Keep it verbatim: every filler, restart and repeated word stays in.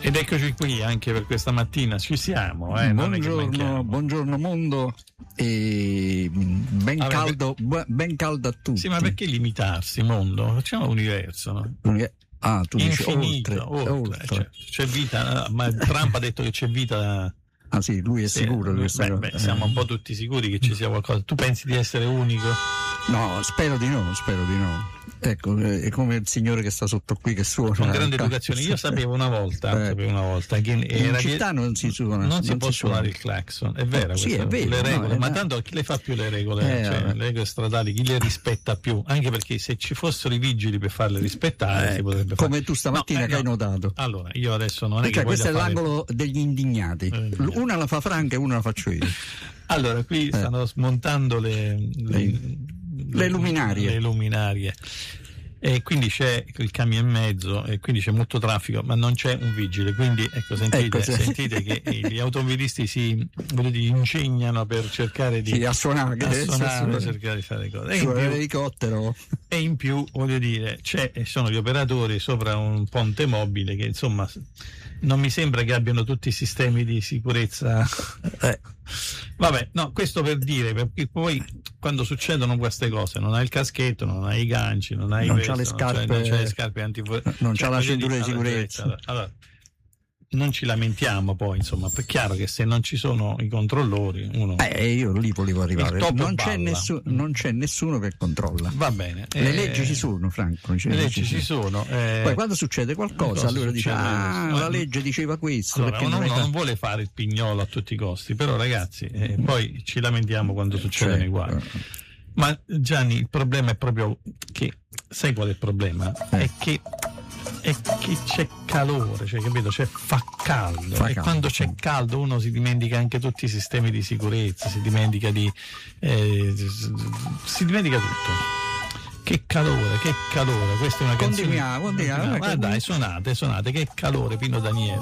Ed eccoci qui anche per questa mattina, ci siamo. Eh, buongiorno, buongiorno mondo e ben ah, caldo, beh, ben caldo a tutti. Sì, ma perché limitarsi, mondo? Facciamo l'universo, no? Ah, tu dici infinito, oltre, oltre. oltre. C'è, c'è vita, ma Trump ha detto che c'è vita. Ah sì, lui è sì, sicuro di questa beh, beh, siamo un po' tutti sicuri che ci sia qualcosa. Tu pensi di essere unico? No, spero di no, spero di no. Ecco, è come il signore che sta sotto qui che suona. Con grande educazione. Io sapevo una volta, eh. sapevo una volta che in era città che non si suona, non, non si non può si suonare suona il clacson. È vero, sì, questo, è vero le regole, no, ma no. tanto chi le fa più le regole? Eh, cioè, le regole stradali, chi le rispetta più? Anche perché se ci fossero i vigili per farle rispettare, eh, si potrebbe come fare. tu stamattina no, eh, che hai no. notato. Allora, io adesso non è cioè, che questo è fare... l'angolo degli indignati. Eh, una la fa Franca e una la faccio io. Allora, qui eh. stanno smontando le, le, le, le luminarie. Le luminarie. E quindi c'è il camion e mezzo e quindi c'è molto traffico, ma non c'è un vigile, quindi ecco sentite, ecco, sì. sentite che gli automobilisti si dire, ingegnano per cercare di sì, a suonare, a suonare per cercare di fare cose. E su in, più, l'elicottero. e in più voglio dire c'è, sono gli operatori sopra un ponte mobile che insomma non mi sembra che abbiano tutti i sistemi di sicurezza. Eh. Vabbè, no, questo per dire, perché poi quando succedono queste cose non hai il caschetto, non hai i ganci, non hai non questo, c'ha le scarpe, non c'è, non c'è le scarpe antifuoco, non cioè, c'ha la cintura di sicurezza. sicurezza. Allora, non ci lamentiamo poi, insomma, è chiaro che se non ci sono i controllori, uno eh, io lì volevo arrivare. Non c'è, nessuno, non c'è nessuno che controlla. Va bene. Le eh, leggi ci sono, Franco. Le leggi ci sono. Eh, poi quando succede qualcosa, allora dice: ah, la legge diceva questo. Allora, uno non, non vuole fare il pignolo a tutti i costi, però ragazzi, eh, poi ci lamentiamo quando succedono cioè, i guai. Ma Gianni, il problema è proprio che, sai qual è il problema? Eh. È che è che c'è calore, cioè capito? Cioè fa caldo fa e caldo. Quando c'è caldo uno si dimentica anche tutti i sistemi di sicurezza, si dimentica di eh, si dimentica tutto. Che calore, che calore, questa è una canzone. Continuiamo, continuiamo. Ma dai, suonate, suonate, che calore, Pino Daniele.